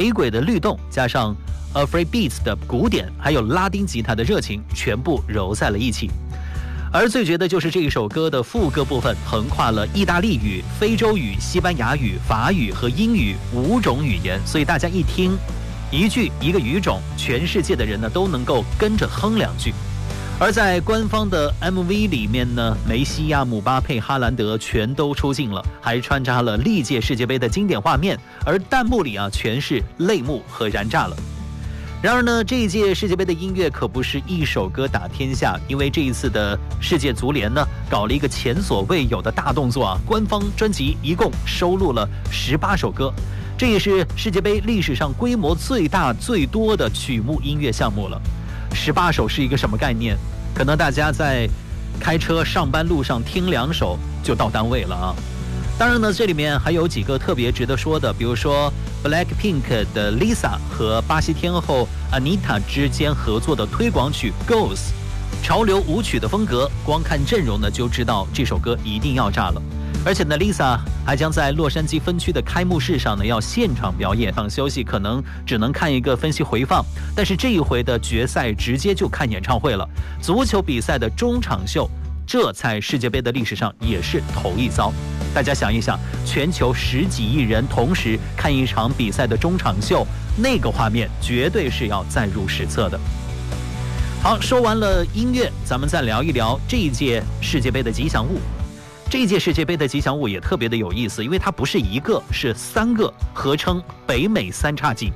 雷鬼的律动，加上 Afrobeats 的鼓点，还有拉丁吉他的热情，全部揉在了一起。而最绝的就是这一首歌的副歌部分，横跨了意大利语、非洲语、西班牙语、法语和英语5种语言，所以大家一听一句一个语种，全世界的人呢都能够跟着哼2句。而在官方的 MV 里面呢，梅西呀、姆巴佩、哈兰德全都出镜了，还穿插了历届世界杯的经典画面，而弹幕里全是泪目和燃炸了。然而呢，这一届世界杯的音乐可不是一首歌打天下，因为这一次的世界足联呢，搞了一个前所未有的大动作官方专辑一共收录了18首歌，这也是世界杯历史上规模最大最多的曲目音乐项目了。18首是一个什么概念？可能大家在开车上班路上听2首就到单位了当然呢，这里面还有几个特别值得说的，比如说 Blackpink 的 Lisa 和巴西天后 Anitta 之间合作的推广曲 Goals， 潮流舞曲的风格，光看阵容呢就知道这首歌一定要炸了。而且呢 Lisa 还将在洛杉矶分区的开幕式上呢要现场表演，场休息可能只能看一个分析回放，但是这一回的决赛直接就看演唱会了。足球比赛的中场秀，这在世界杯的历史上也是头一遭。大家想一想，全球10几亿人同时看一场比赛的中场秀，那个画面绝对是要载入史册的。好，说完了音乐，咱们再聊一聊这一届世界杯的吉祥物。这一届世界杯的吉祥物也特别的有意思，因为它不是一个，是3个，合称北美3叉戟。